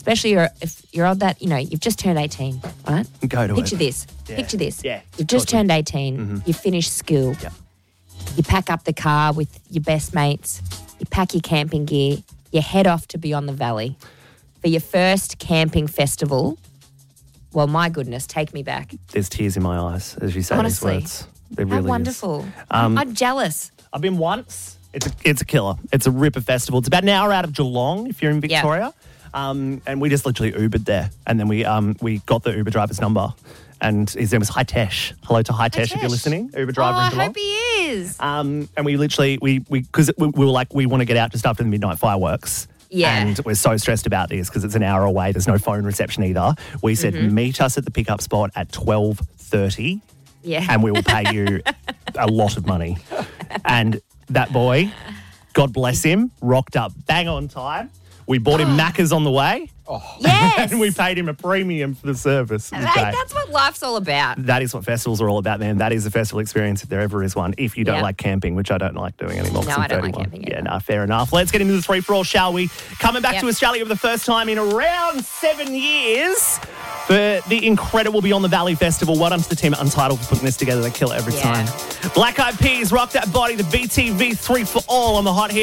especially if you're on that, you've just turned 18, right? Go to Picture it. this. Yeah. Picture this. Yeah, You've just totally. turned 18. You finished school. Yep. You pack up the car with your best mates. You pack your camping gear. You head off to Beyond the Valley for your first camping festival. Well, my goodness, take me back. There's tears in my eyes as you say Honestly. these words. There How really wonderful. is. I'm jealous. I've been once. It's a killer. It's a ripper festival. It's about an hour out of Geelong if you're in Victoria. And we just literally Ubered there. And then we got the Uber driver's number. And his name was Hitesh. Hello to Hitesh if you're listening. Uber driver in I Geelong. hope he is. And we literally, because we were like, we want to get out just after the midnight fireworks. Yeah. And we're so stressed about this because it's an hour away. There's no phone reception either. We said, meet us at the pickup spot at 12:30 Yeah. and we will pay you a lot of money. And that boy, God bless him, rocked up bang on time. We bought him Macca's on the way. Yes. And we paid him a premium for the service. It was Hey, great. that's what life's all about. That is what festivals are all about, man. That is a festival experience if there ever is one. If you don't Yep. like camping, which I don't like doing anymore. 'cause No, I'm I don't like 31. camping Yeah, either. no, fair enough. Let's get into the 3-for-all, shall we? Coming back Yep. to Australia for the first time in around 7 years for the incredible Beyond the Valley Festival. Well done to the team at Untitled for putting this together. They kill it every Yeah. time. Black Eyed Peas, Rock That Body, the BTV 3-for-all on the Hot Hit.